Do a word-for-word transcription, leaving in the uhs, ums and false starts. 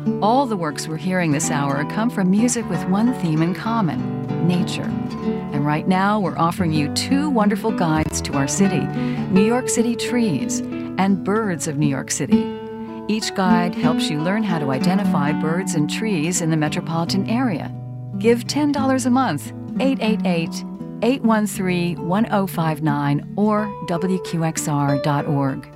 All the works we're hearing this hour come from music with one theme in common: nature. And right now, we're offering you two wonderful guides to our city, New York City Trees and Birds of New York City. Each guide helps you learn how to identify birds and trees in the metropolitan area. Give ten dollars a month, eight eight eight, eight one three, one oh five nine or W Q X R dot org.